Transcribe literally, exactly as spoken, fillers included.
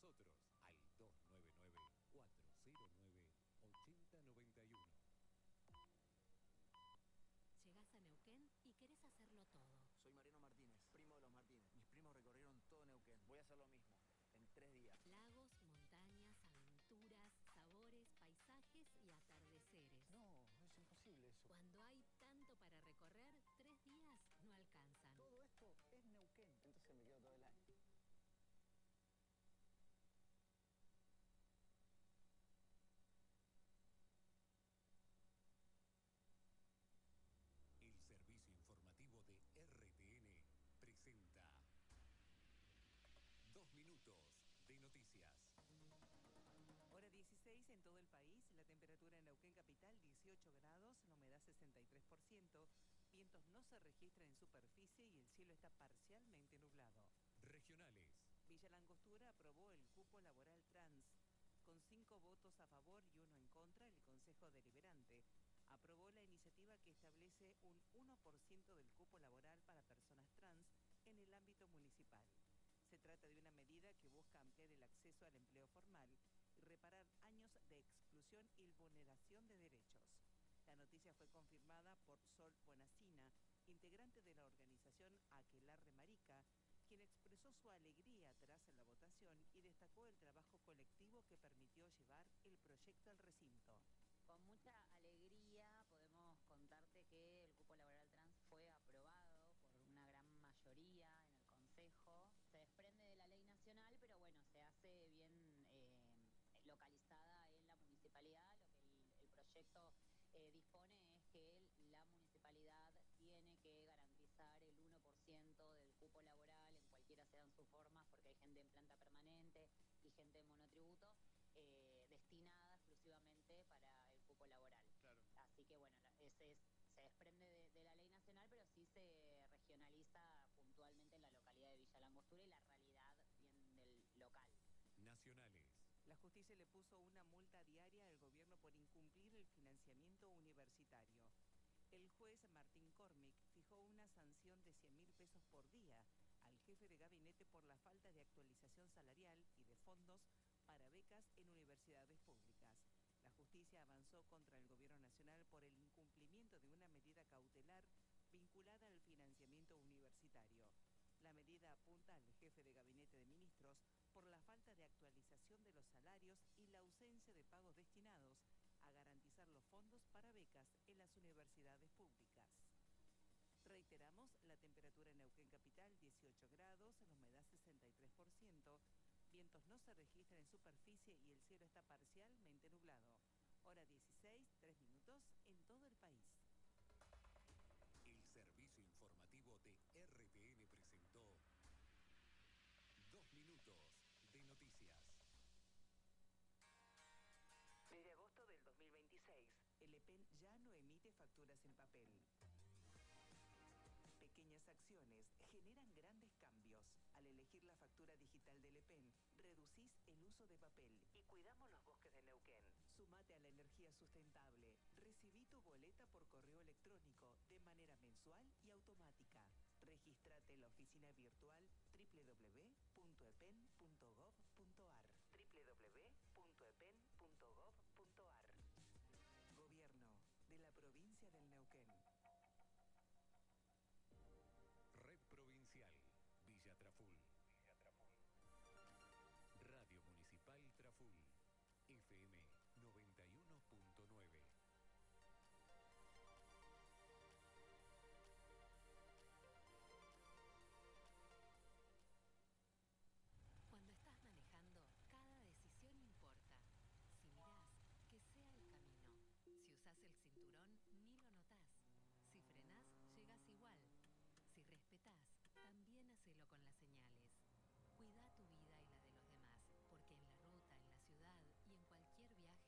nosotros al dos nueve nueve, cuatro cero nueve, ocho cero nueve uno. Llegás a Neuquén y querés hacerlo todo. Soy Mariano Martínez, primo de los Martínez. Mis primos recorrieron todo Neuquén. Voy a hacer lo mismo, en tres días. Lagos, montañas, aventuras, sabores, paisajes y atardeceres. No, es imposible eso. Cuando hay tanto para recorrer, tres días no alcanzan. Todo esto es Neuquén. Entonces me quedo todo el año. El servicio informativo de R T N presenta Dos Minutos de Noticias. Hora dieciséis en todo el país, la temperatura en Neuquén capital dieciocho grados, la humedad sesenta y tres por ciento, vientos no se registran en superficie y el cielo está parcialmente nublado. Regionales. Villa La Angostura aprobó el cupo laboral trans. Con cinco votos a favor y uno en contra, el Consejo Deliberante aprobó la iniciativa que establece un uno por ciento del cupo laboral para personas trans en el ámbito municipal. Se trata de una medida que busca ampliar el acceso al empleo formal y reparar años de exclusión y vulneración de derechos. La noticia fue confirmada por Sol Bonacina, integrante de la organización Aquelarre Marica, quien expresó su alegría tras la votación y destacó el trabajo colectivo que permitió llevar el proyecto al recinto. Con mucha alegría podemos contarte que el cupo laboral trans fue aprobado por una gran mayoría en el Consejo. Se desprende de la ley nacional, pero bueno, se hace bien eh, localizada en la municipalidad. Lo que el, el proyecto eh, dispone es que el, la municipalidad tiene que garantizar el uno por ciento del cupo laboral en cualquiera sean sus formas, porque hay gente en planta permanente y gente en monotributo. Eh, destinada exclusivamente para el cupo laboral. Claro. Así que bueno, ese es, se desprende de, de la ley nacional, pero sí se regionaliza puntualmente en la localidad de Villa La Angostura y la realidad bien del local. Nacionales. La justicia le puso una multa diaria al gobierno por incumplir el financiamiento universitario. El juez Martín Cormick fijó una sanción de cien mil pesos por día al jefe de gabinete por la falta de actualización salarial y de fondos para becas en universidades públicas. La justicia avanzó contra el gobierno nacional por el incumplimiento de una medida cautelar vinculada al financiamiento universitario. La medida apunta al jefe de gabinete de ministros por la falta de actualización de los salarios y la ausencia de pagos destinados a garantizar los fondos para becas en las universidades públicas. Reiteramos, la temperatura en Neuquén capital dieciocho grados, la humedad sesenta y tres por ciento, vientos no se registran en superficie y el cielo está parcialmente nublado. Hora dieciséis, tres minutos en todo el país. El servicio informativo de R T N presentó Dos Minutos de Noticias. Desde agosto del dos mil veintiséis, el E P E N ya no emite facturas en papel. Pequeñas acciones generan grandes cambios. Al elegir la factura digital del E P E N, reducís el uso de papel y cuidamos los bosques de Neuquén. Sumate a la energía sustentable. Recibí tu boleta por correo electrónico de manera mensual y automática. Regístrate en la oficina virtual doble u doble u doble u punto e p e n punto gov